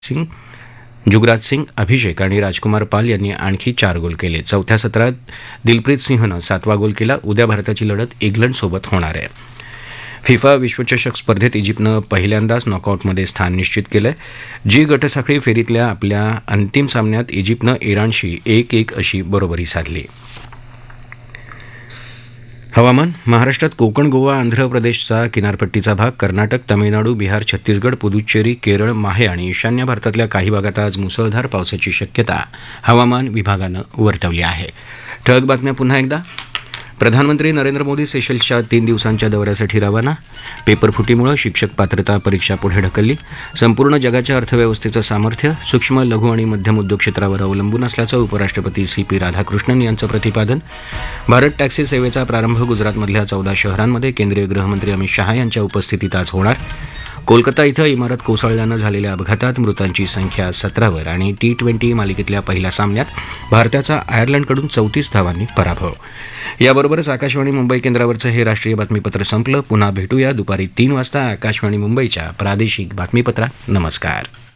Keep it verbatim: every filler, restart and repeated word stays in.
सिंग जुगराज सिंग, अभिषेक आणि राजकुमार पाल यांनी आणखी चार गोल केले. चौथ्या सत्रात दिलप्रीत सिंहनं सातवा गोल केला. उद्या भारताची लढत इंग्लंडसोबत होणार आहे. फिफा विश्वचषक स्पर्धेत इजिप्तनं पहिल्यांदाच नॉकआउटमध्ये स्थान निश्चित केलंय. जी गटसाखळी फेरीतल्या आपल्या अंतिम सामन्यात इजिप्तनं इराणशी एक एक अशी बरोबरी साधली. हवामान. महाराष्ट्रात कोकण, गोवा, आंध्र प्रदेशचा किनारपट्टीचा भाग, कर्नाटक, तामिळनाडू, बिहार, छत्तीसगड, पुदुच्चेरी, केरळ, माहे आणि ईशान्य भारतातल्या काही भागात आज मुसळधार पावसाची शक्यता हवामान विभागानं वर्तवली आहे. ठळक बातम्या पुन्हा एकदा. प्रधानमंत्री नरेंद्र मोदी सेशल्सच्या तीन दिवसांच्या दौऱ्यासाठी रवाना. पेपरफुटीमुळे शिक्षक पात्रता परीक्षा पुढे ढकलली. संपूर्ण जगाच्या अर्थव्यवस्थेचं सामर्थ्य सूक्ष्म, लघु आणि मध्यम उद्योग क्षेत्रावर अवलंबून असल्याचं उपराष्ट्रपती सी पी राधाकृष्णन यांचं प्रतिपादन. भारत टॅक्सी सेवेचा प्रारंभ गुजरातमधल्या चौदा शहरांमध्ये केंद्रीय गृहमंत्री अमित शहा यांच्या उपस्थितीत आज होणार. कोलकाता इथं इमारत कोसळल्यानं झालेल्या अपघातात मृतांची संख्या सतरावर आणि टी ट्वेंटी मालिकेतल्या पहिल्या सामन्यात भारताचा आयर्लंडकडून चौतीस धावांनी पराभव. याबरोबरच आकाशवाणी मुंबई केंद्रावरचं हे राष्ट्रीय बातमीपत्र संपलं. पुन्हा भेटूया दुपारी तीन वाजता आकाशवाणी मुंबईच्या प्रादेशिक बातमीपत्रात. नमस्कार.